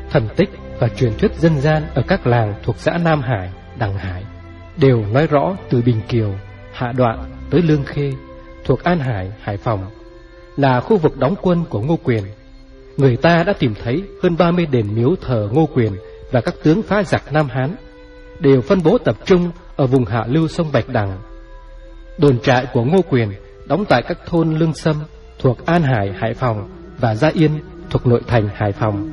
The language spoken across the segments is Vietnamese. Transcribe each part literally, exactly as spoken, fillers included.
Thần tích và truyền thuyết dân gian ở các làng thuộc xã Nam Hải, Đằng Hải đều nói rõ từ Bình Kiều, Hạ Đoạn tới Lương Khê thuộc An Hải, Hải Phòng là khu vực đóng quân của Ngô Quyền. Người ta đã tìm thấy hơn ba mươi đền miếu thờ Ngô Quyền và các tướng phá giặc Nam Hán, đều phân bố tập trung ở vùng hạ lưu sông Bạch Đằng. Đồn trại của Ngô Quyền đóng tại các thôn Lương Sâm thuộc An Hải, Hải Phòng và Gia Yên thuộc nội thành Hải Phòng.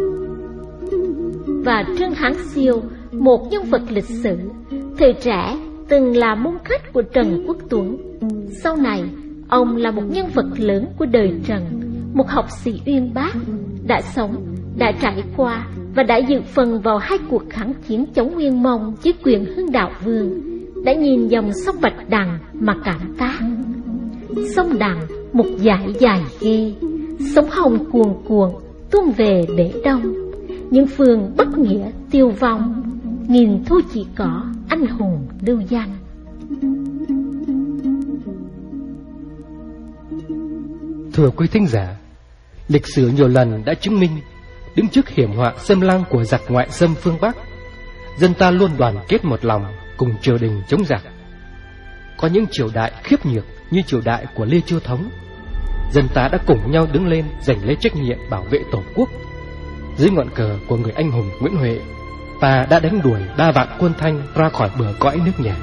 Và Trương Hán Siêu, một nhân vật lịch sử, thời trẻ từng là môn khách của Trần Quốc Tuấn. Sau này, ông là một nhân vật lớn của đời Trần, một học sĩ uyên bác, đã sống, đã trải qua và đã dự phần vào hai cuộc kháng chiến chống Nguyên Mông dưới quyền Hưng Đạo Vương, đã nhìn dòng sông Bạch Đằng mà cảm tác. Sông Đằng một dải dài ghê, sóng hồng cuồn cuộn tuôn về bể đông, những phường bất nghĩa tiêu vong, nghìn thu chỉ có anh hùng lưu danh. Thưa quý thính giả, lịch sử nhiều lần đã chứng minh, đứng trước hiểm họa xâm lăng của giặc ngoại xâm phương Bắc, dân ta luôn đoàn kết một lòng cùng triều đình chống giặc. Có những triều đại khiếp nhược như triều đại của Lê Chiêu Thống, dân ta đã cùng nhau đứng lên giành lấy trách nhiệm bảo vệ Tổ quốc. Dưới ngọn cờ của người anh hùng Nguyễn Huệ, ta đã đánh đuổi ba vạn quân Thanh ra khỏi bờ cõi nước nhà.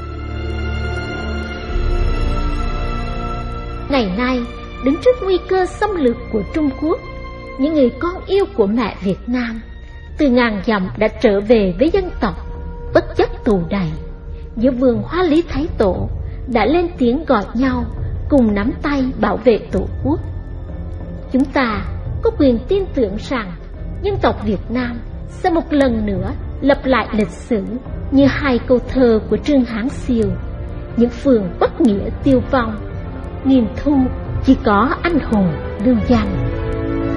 Ngày nay, đứng trước nguy cơ xâm lược của Trung Quốc, những người con yêu của mẹ Việt Nam từ ngàn dặm đã trở về với dân tộc, bất chấp tù đày. Giữa vườn hoa Lý Thái Tổ đã lên tiếng gọi nhau cùng nắm tay bảo vệ Tổ quốc. Chúng ta có quyền tin tưởng rằng dân tộc Việt Nam sẽ một lần nữa lập lại lịch sử như hai câu thơ của Trương Hán Siêu: những phường bất nghĩa tiêu vong, nghìn thu chỉ có anh hùng lưu danh.